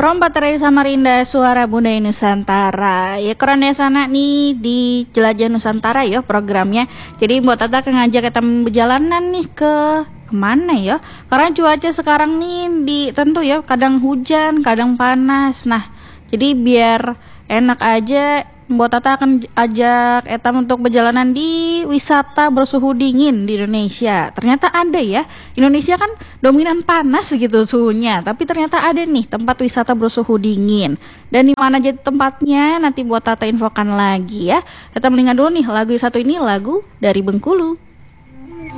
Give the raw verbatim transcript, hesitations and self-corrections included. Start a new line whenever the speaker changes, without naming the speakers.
Rompa Terai Samarinda, suara Budaya Nusantara. Ya keren ya sana nih di Jelajah Nusantara ya programnya. Jadi buat Tata akan ngajak kita berjalanan nih ke kemana ya? Karena cuaca sekarang nih di tentu ya kadang hujan, kadang panas. Nah, jadi biar enak aja Mbok Tata akan ajak Etam untuk perjalanan di wisata bersuhu dingin di Indonesia. Ternyata ada ya, Indonesia kan dominan panas gitu suhunya, tapi ternyata ada nih tempat wisata bersuhu dingin. Dan di mana jadi tempatnya nanti buat Tata infokan lagi ya. Etam mendingan dulu nih lagu satu ini, lagu dari Bengkulu.